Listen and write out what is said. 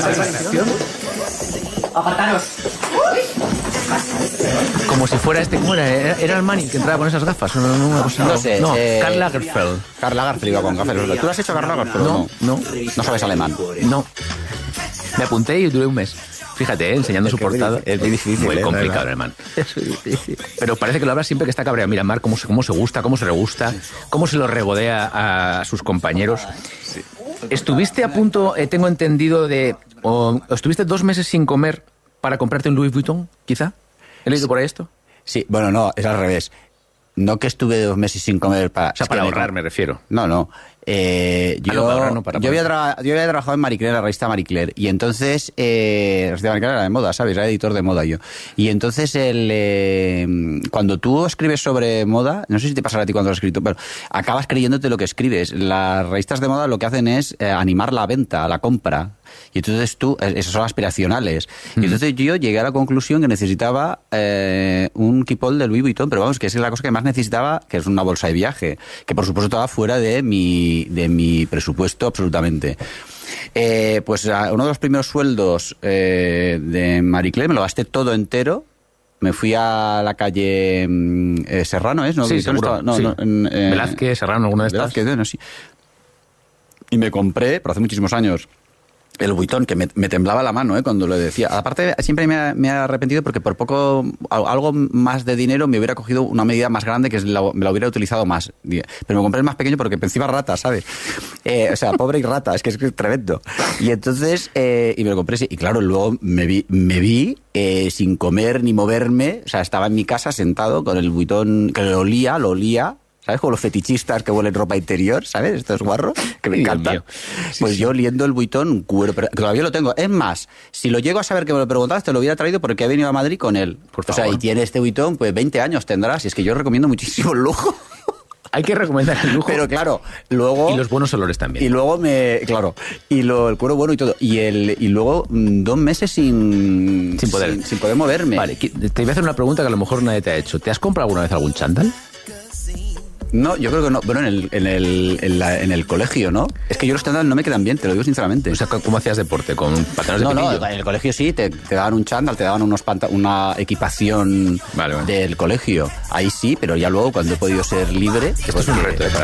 Apartaros. Como si fuera ¿cómo era? ¿Era el Manning que entraba con esas gafas? No sé. No, Karl Lagerfeld. Karl Lagerfeld iba con gafas. ¿Tú lo has hecho, Karl Lagerfeld? No. No sabes alemán. No. Me apunté y duré un mes. Fíjate, enseñando su portada. Es muy difícil. Muy complicado, hermano. Es muy difícil. Pero parece que lo habla siempre que está cabreado. Mira, Marc, cómo se gusta, cómo se regusta, cómo se lo regodea a sus compañeros. Sí. Estuviste a punto, tengo entendido, estuviste 2 meses sin comer para comprarte un Louis Vuitton, quizá. ¿He leído por ahí esto? Sí, bueno, no, es al revés. No que estuve 2 meses sin comer para... O sea, para ahorrar, me refiero. No. Yo había trabajado en Marie Claire, la revista Marie Claire, y entonces la revista Marie Claire era de moda, ¿sabes? Era editor de moda yo. Y entonces cuando tú escribes sobre moda, no sé si te pasará a ti cuando lo has escrito, pero acabas creyéndote lo que escribes. Las revistas de moda lo que hacen es animar la venta, la compra. Y entonces esas son aspiracionales. Y entonces yo llegué a la conclusión que necesitaba un kipol de Louis Vuitton, pero vamos, que es la cosa que más necesitaba, que es una bolsa de viaje, que por supuesto estaba fuera de mi presupuesto absolutamente. Pues uno de los primeros sueldos de Marie Claire me lo gasté todo entero. Me fui a la calle Serrano, ¿es? ¿No? Sí, seguro. Sí. Velázquez, Serrano, alguna de estas. Velázquez, bueno, sí. Y me compré, por hace muchísimos años, el Vuitton, que me temblaba la mano cuando lo decía. Aparte, siempre me he arrepentido porque por poco, algo más de dinero me hubiera cogido una medida más grande que me la hubiera utilizado más. Pero me compré el más pequeño porque encima rata, ¿sabes? O sea, pobre y rata, es que es tremendo. Y entonces, y me lo compré, sí. Y claro, luego me vi sin comer ni moverme. O sea, estaba en mi casa sentado con el Vuitton, que lo olía. ¿Sabes? Como los fetichistas que huelen ropa interior, ¿sabes? Estos guarros, que me encantan. Pues yo oliendo el Vuitton, un cuero, pero todavía lo tengo. Es más, si lo llego a saber que me lo preguntabas, te lo hubiera traído porque he venido a Madrid con él. Por favor. O sea, y tiene este Vuitton, pues 20 años tendrás. Y es que yo recomiendo muchísimo el lujo. Hay que recomendar el lujo. Pero claro, luego... Y los buenos olores también. Y luego claro, y el cuero bueno y todo. Y luego 2 meses sin poder moverme. Vale, te voy a hacer una pregunta que a lo mejor nadie te ha hecho. ¿Te has comprado alguna vez algún chándal? No, yo creo que no. Bueno, en el colegio, ¿no? Es que yo los chándal no me quedan bien, te lo digo sinceramente. O sea, ¿cómo hacías deporte? ¿Con pantalones de pitillo? No, en el colegio sí, te daban un chándal, te daban una equipación vale. del colegio. Ahí sí, pero ya luego cuando he podido ser libre... Esto es un reto,